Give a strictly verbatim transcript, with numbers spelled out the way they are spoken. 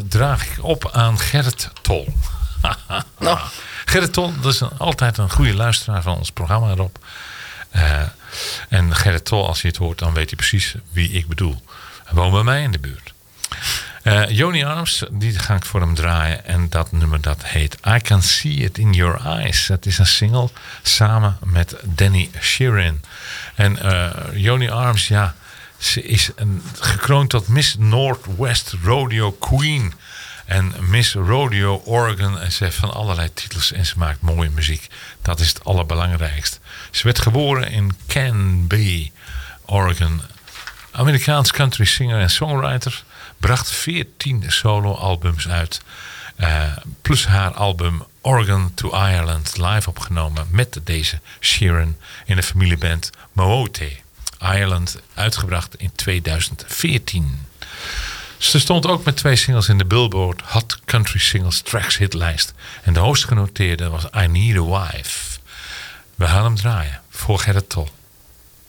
draag ik op aan Gerrit Tol. Nou. Gerrit Tol, dat is een, altijd een goede luisteraar van ons programma erop. Uh, en Gerrit Tol, als je het hoort, dan weet hij precies wie ik bedoel. Hij woont bij mij in de buurt. Uh, Joni Arms, die ga ik voor hem draaien. En dat nummer dat heet I Can See It In Your Eyes. Het is een single samen met Danny Sheeran. En uh, Joni Arms, ja, ze is een, gekroond tot Miss Northwest Rodeo Queen. En Miss Rodeo Oregon. En ze heeft van allerlei titels en ze maakt mooie muziek. Dat is het allerbelangrijkst. Ze werd geboren in Canby, Oregon. Amerikaans country singer en songwriter. Bracht veertien solo-albums uit. Uh, plus haar album Oregon to Ireland live opgenomen met deze Sheeran in de familieband Moote. Ireland uitgebracht in tweeduizend veertien. Ze stond ook met twee singles in de Billboard Hot Country Singles Tracks hitlijst. En de hoogst genoteerde was I Need a Wife. We gaan hem draaien voor Gerrit Tol.